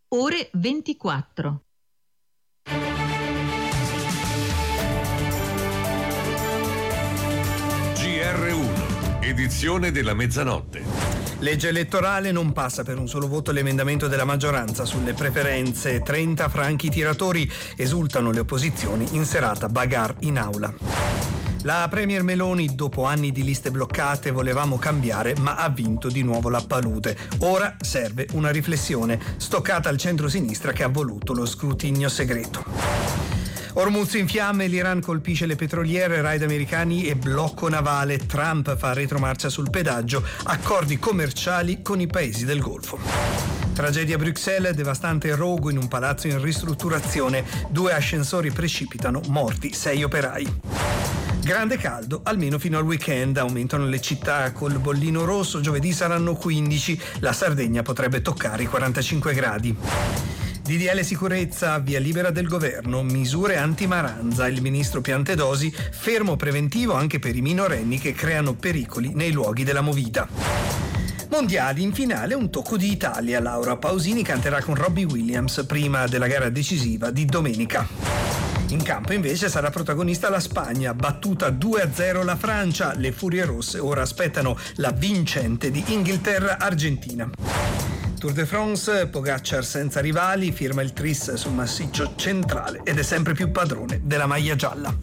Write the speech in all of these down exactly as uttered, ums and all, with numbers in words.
ore ventiquattro. G R uno, edizione della mezzanotte. Legge elettorale, non passa per un solo voto l'emendamento della maggioranza sulle preferenze. trenta franchi tiratori, esultano le opposizioni, in serata bagarre in aula. La Premier Meloni, dopo anni di liste bloccate, volevamo cambiare, ma ha vinto di nuovo la palude. Ora serve una riflessione, stoccata al centro-sinistra che ha voluto lo scrutinio segreto. Hormuz in fiamme, l'Iran colpisce le petroliere, raid americani e blocco navale. Trump fa retromarcia sul pedaggio, accordi commerciali con i paesi del Golfo. Tragedia a Bruxelles, devastante rogo in un palazzo in ristrutturazione. Due ascensori precipitano, morti sei operai. Grande caldo, almeno fino al weekend. Aumentano le città col bollino rosso, giovedì saranno quindici, la Sardegna potrebbe toccare i quarantacinque gradi. D D L sicurezza, via libera del governo, misure anti-Maranza, il ministro Piantedosi, fermo preventivo anche per i minorenni che creano pericoli nei luoghi della movida. Mondiali, in finale un tocco di Italia, Laura Pausini canterà con Robbie Williams prima della gara decisiva di domenica. In campo invece sarà protagonista la Spagna, battuta due a zero la Francia, le Furie Rosse ora aspettano la vincente di Inghilterra-Argentina. Tour de France, Pogacar senza rivali, firma il tris sul massiccio centrale ed è sempre più padrone della maglia gialla.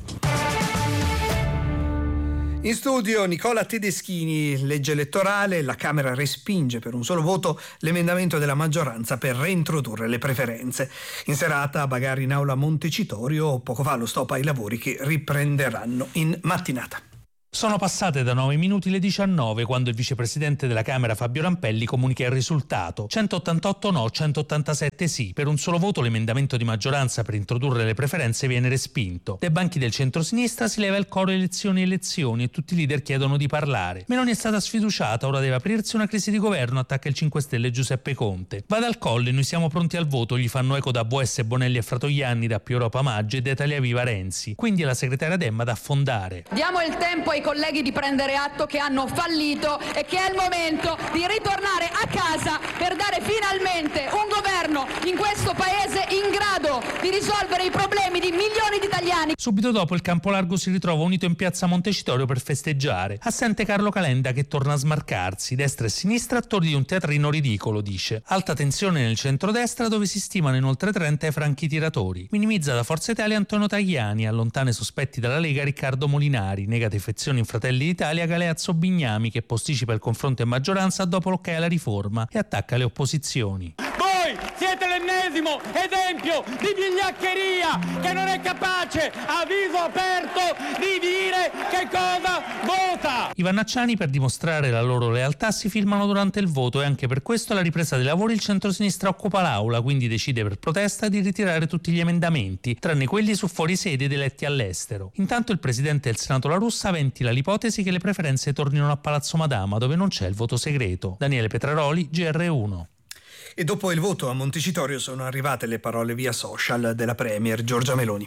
In studio Nicola Tedeschini, legge elettorale, la Camera respinge per un solo voto l'emendamento della maggioranza per reintrodurre le preferenze. In serata bagarre in aula Montecitorio, poco fa lo stop ai lavori che riprenderanno in mattinata. Sono passate da nove minuti le diciannove quando il vicepresidente della Camera Fabio Rampelli comunica il risultato. centottantotto no, centottantasette sì. Per un solo voto l'emendamento di maggioranza per introdurre le preferenze viene respinto. Dai banchi del centrosinistra si leva il coro elezioni elezioni e tutti i leader chiedono di parlare. Meloni è stata sfiduciata, ora deve aprirsi una crisi di governo, attacca il cinque Stelle Giuseppe Conte. Vada al Colle, noi siamo pronti al voto, gli fanno eco da Boes, Bonelli e Fratoianni, da Più Europa Maggi e da Italia Viva Renzi. Quindi è la segretaria Demma da affondare. Diamo il tempo ai colleghi di prendere atto che hanno fallito e che è il momento di ritornare a casa per dare finalmente un governo in questo paese in grado di risolvere i problemi di milioni di italiani. Subito dopo il campo largo si ritrova unito in piazza Montecitorio per festeggiare. Assente Carlo Calenda che torna a smarcarsi. Destra e sinistra attori di un teatrino ridicolo, dice. Alta tensione nel centrodestra dove si stimano in oltre trenta i franchi tiratori. Minimizza da Forza Italia Antonio Tajani, allontana i sospetti dalla Lega Riccardo Molinari, nega defezioni in Fratelli d'Italia Galeazzo Bignami che posticipa il confronto in maggioranza dopo l'ok alla riforma e attacca le opposizioni. Voi siete l'ennesimo esempio di vigliaccheria che non è capace a viso aperto di dire che cosa vota. I vannacciani, per dimostrare la loro lealtà, si filmano durante il voto e anche per questo alla ripresa dei lavori il centrosinistra occupa l'aula, quindi decide per protesta di ritirare tutti gli emendamenti, tranne quelli su fuorisede ed eletti all'estero. Intanto il presidente del Senato La Russa ventila l'ipotesi che le preferenze tornino a Palazzo Madama, dove non c'è il voto segreto. Daniele Petraroli, G R uno. E dopo il voto a Montecitorio sono arrivate le parole via social della Premier Giorgia Meloni.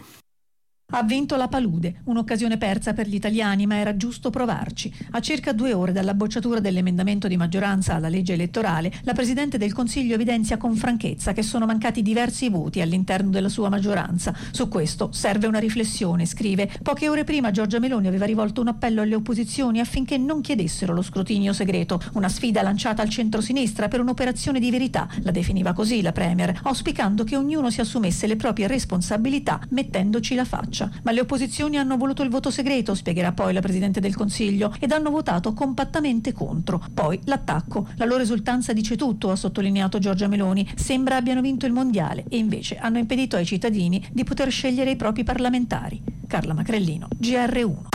Ha vinto la palude, un'occasione persa per gli italiani, ma era giusto provarci. A circa due ore dalla bocciatura dell'emendamento di maggioranza alla legge elettorale, la Presidente del Consiglio evidenzia con franchezza che sono mancati diversi voti all'interno della sua maggioranza. Su questo serve una riflessione, scrive. Poche ore prima Giorgia Meloni aveva rivolto un appello alle opposizioni affinché non chiedessero lo scrutinio segreto, una sfida lanciata al centrosinistra per un'operazione di verità, la definiva così la Premier, auspicando che ognuno si assumesse le proprie responsabilità mettendoci la faccia. Ma le opposizioni hanno voluto il voto segreto, spiegherà poi la Presidente del Consiglio, ed hanno votato compattamente contro. Poi l'attacco. La loro esultanza dice tutto, ha sottolineato Giorgia Meloni. Sembra abbiano vinto il mondiale e invece hanno impedito ai cittadini di poter scegliere i propri parlamentari. Carla Macrellino, G R uno.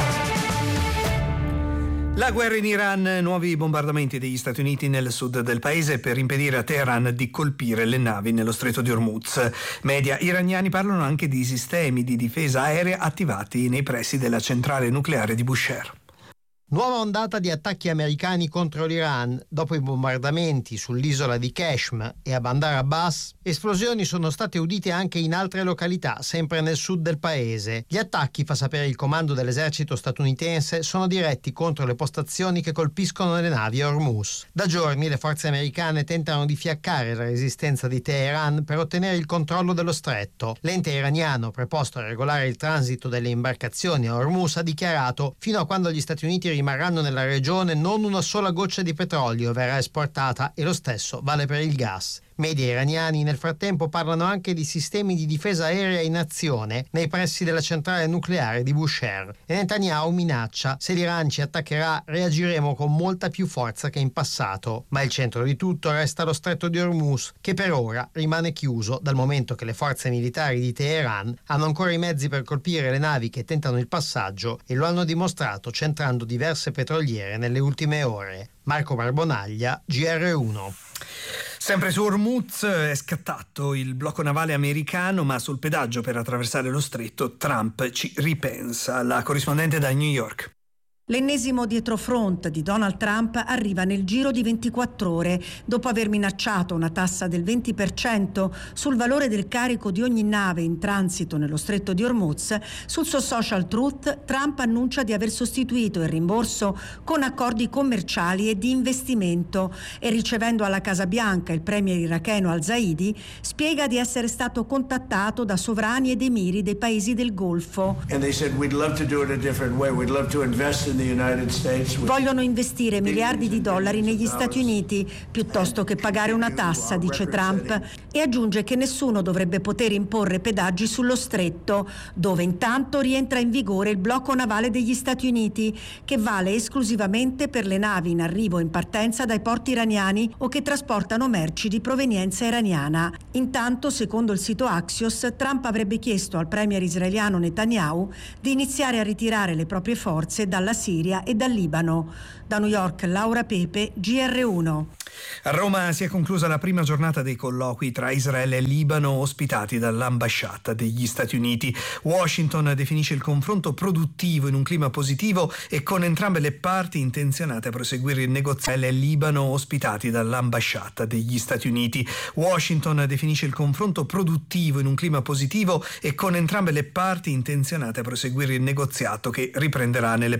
La guerra in Iran, nuovi bombardamenti degli Stati Uniti nel sud del paese per impedire a Teheran di colpire le navi nello stretto di Hormuz. Media iraniani parlano anche di sistemi di difesa aerea attivati nei pressi della centrale nucleare di Bushehr. Nuova ondata di attacchi americani contro l'Iran. Dopo i bombardamenti sull'isola di Qeshm e a Bandar Abbas, esplosioni sono state udite anche in altre località, sempre nel sud del paese. Gli attacchi, fa sapere il comando dell'esercito statunitense, sono diretti contro le postazioni che colpiscono le navi a Hormuz. Da giorni le forze americane tentano di fiaccare la resistenza di Teheran per ottenere il controllo dello stretto. L'ente iraniano, preposto a regolare il transito delle imbarcazioni a Hormuz, ha dichiarato: fino a quando gli Stati Uniti rimarranno nella regione non una sola goccia di petrolio verrà esportata, e lo stesso vale per il gas. Media iraniani nel frattempo parlano anche di sistemi di difesa aerea in azione nei pressi della centrale nucleare di Bushehr. E Netanyahu minaccia: se l'Iran ci attaccherà reagiremo con molta più forza che in passato. Ma il centro di tutto resta lo stretto di Hormuz, che per ora rimane chiuso dal momento che le forze militari di Teheran hanno ancora i mezzi per colpire le navi che tentano il passaggio, e lo hanno dimostrato centrando diverse petroliere nelle ultime ore. Marco Barbonaglia, G R uno. Sempre su Hormuz è scattato il blocco navale americano, ma sul pedaggio per attraversare lo stretto Trump ci ripensa. La corrispondente da New York. L'ennesimo dietrofront di Donald Trump arriva nel giro di ventiquattro ore. Dopo aver minacciato una tassa del venti per cento sul valore del carico di ogni nave in transito nello stretto di Hormuz, sul suo social Truth Trump annuncia di aver sostituito il rimborso con accordi commerciali e di investimento, e ricevendo alla Casa Bianca il premier iracheno Al-Zaidi, spiega di essere stato contattato da sovrani ed emiri dei paesi del Golfo. And they said we'd love to do it a different way. We'd love to invest in Vogliono investire miliardi di dollari negli Stati Uniti piuttosto che pagare una tassa, dice Trump, e aggiunge che nessuno dovrebbe poter imporre pedaggi sullo stretto, dove intanto rientra in vigore il blocco navale degli Stati Uniti, che vale esclusivamente per le navi in arrivo o in partenza dai porti iraniani o che trasportano merci di provenienza iraniana. Intanto, secondo il sito Axios, Trump avrebbe chiesto al premier israeliano Netanyahu di iniziare a ritirare le proprie forze dalla Siria e dal Libano. Da New York, Laura Pepe, G R uno. A Roma si è conclusa la prima giornata dei colloqui tra Israele e Libano, ospitati dall'ambasciata degli Stati Uniti. Washington definisce il confronto produttivo in un clima positivo e con entrambe le parti intenzionate a proseguire il negoziato. E Libano, ospitati dall'ambasciata degli Stati Uniti. Washington definisce il confronto produttivo in un clima positivo e con entrambe le parti intenzionate a proseguire il negoziato che riprenderà nelle